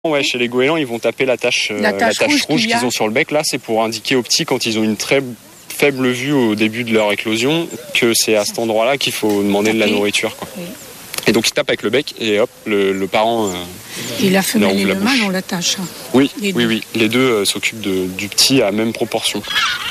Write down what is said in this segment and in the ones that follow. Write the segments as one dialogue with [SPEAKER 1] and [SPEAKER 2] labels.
[SPEAKER 1] Ouais, chez les goélands, ils vont taper la tache rouge qu'ils ont sur le bec. Là, c'est pour indiquer aux petits, quand ils ont une très faible vue au début de leur éclosion, que c'est à cet endroit-là qu'il faut demander de la nourriture, quoi. Oui. Et donc, ils tapent avec le bec et hop, le parent...
[SPEAKER 2] et la femelle et le mâle ont la tache.
[SPEAKER 1] Oui, oui. Les deux s'occupent du petit à même proportion.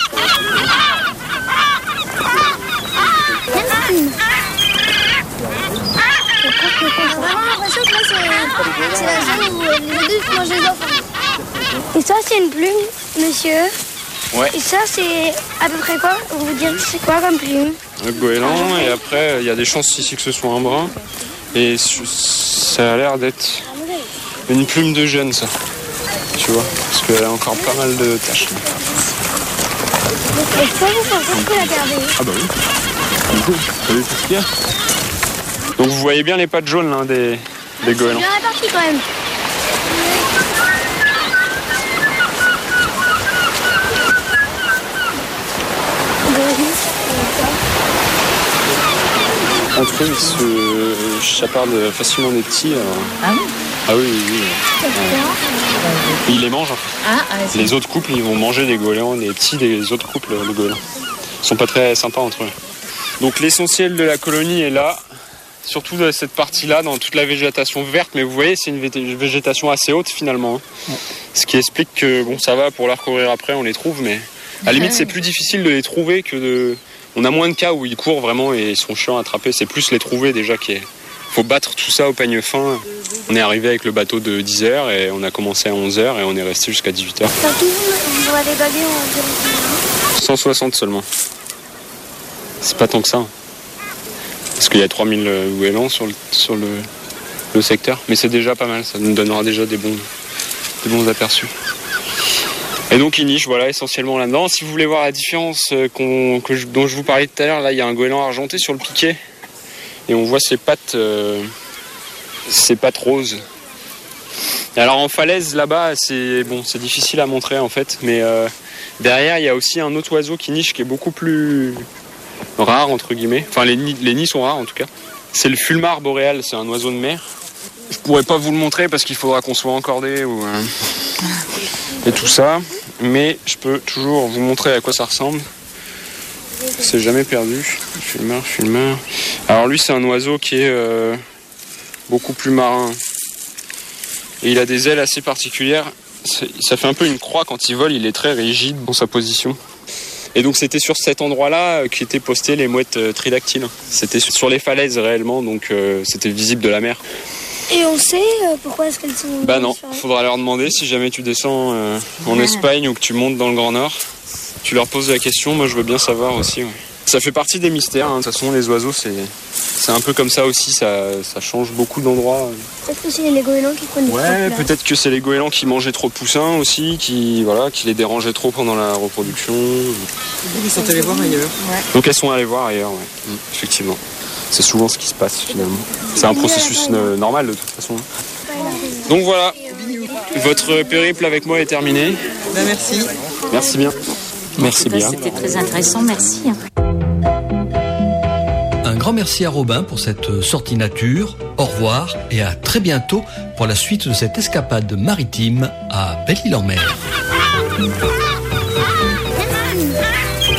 [SPEAKER 3] C'est la zone où les adultes mangent les enfants. Et ça, c'est une plume, monsieur.
[SPEAKER 1] Ouais.
[SPEAKER 3] Et ça, c'est à peu près quoi? Vous dire c'est quoi comme plume?
[SPEAKER 1] Le goéland, et après, il y a des chances ici que ce soit un brun. Et ça a l'air d'être une plume de jeune, ça. Tu vois, parce qu'elle a encore pas mal de taches.
[SPEAKER 3] Est-ce que vous pensez qu'on peut la garder?
[SPEAKER 1] Ah bah oui. Du coup, vous savez tout ce qu'il y a. Donc vous voyez bien les pattes jaunes là, des goélands.
[SPEAKER 3] Bien réparti quand même.
[SPEAKER 1] Entre eux, ils se chapardent facilement des petits.
[SPEAKER 2] Ah oui?
[SPEAKER 1] Ah oui. Ils les mangent en fait. Les autres couples, ils vont manger des goélands, les petits des autres couples de goélands. Ils sont pas très sympas entre eux. Donc l'essentiel de la colonie est là. Surtout dans cette partie-là, dans toute la végétation verte, mais vous voyez, c'est une végétation assez haute finalement. Ouais. Ce qui explique que bon, ça va pour leur courir après, on les trouve, mais à la limite, c'est plus difficile de les trouver que de. On a moins de cas où ils courent vraiment et ils sont chiants à attraper. C'est plus les trouver déjà qui est. Faut battre tout ça au peigne fin. On est arrivé avec le bateau de 10h et on a commencé à 11h et on est resté jusqu'à 18h.
[SPEAKER 3] Vous avez gagné environ
[SPEAKER 1] 160 seulement. C'est pas tant que ça. Parce qu'il y a 3000 goélands sur le secteur. Mais c'est déjà pas mal, ça nous donnera déjà des bons aperçus. Et donc ils nichent, voilà, essentiellement là-dedans. Si vous voulez voir la différence dont je vous parlais tout à l'heure, là il y a un goéland argenté sur le piquet. Et on voit ses pattes roses. Et alors en falaise là-bas, c'est difficile à montrer en fait. Mais derrière, il y a aussi un autre oiseau qui niche qui est beaucoup plus... rare entre guillemets, enfin les nids sont rares en tout cas. C'est le fulmar boréal, c'est un oiseau de mer. Je pourrais pas vous le montrer parce qu'il faudra qu'on soit encordé et tout ça, mais je peux toujours vous montrer à quoi ça ressemble. C'est jamais perdu. Fulmar. Alors lui c'est un oiseau qui est beaucoup plus marin et il a des ailes assez particulières. Ça fait un peu une croix quand il vole, il est très rigide dans sa position. Et donc c'était sur cet endroit-là qu'étaient postées les mouettes tridactyles. C'était sur les falaises réellement, donc c'était visible de la mer.
[SPEAKER 3] Et on sait pourquoi est-ce qu'elles sont...
[SPEAKER 1] Bah non, faudra leur demander si jamais tu descends en Espagne ou que tu montes dans le Grand Nord. Tu leur poses la question, moi je veux bien savoir aussi. Ouais. Ça fait partie des mystères, hein. De toute façon les oiseaux c'est un peu comme ça aussi, ça change beaucoup d'endroits.
[SPEAKER 3] Peut-être que c'est les goélands qui prennent
[SPEAKER 1] Ouais, peut-être que c'est les goélands qui mangeaient trop de poussins aussi, qui les dérangeaient trop pendant la reproduction.
[SPEAKER 4] Ils sont allés voir ailleurs.
[SPEAKER 1] Ouais. Donc elles sont allées voir ailleurs, ouais. Effectivement. C'est souvent ce qui se passe finalement. C'est un processus normal de toute façon. Donc voilà, votre périple avec moi est terminé.
[SPEAKER 4] Ben merci.
[SPEAKER 1] Merci bien. Merci bien.
[SPEAKER 2] C'était très intéressant, merci.
[SPEAKER 5] Un grand merci à Robin pour cette sortie nature. Au revoir et à très bientôt pour la suite de cette escapade maritime à Belle-Île-en-Mer.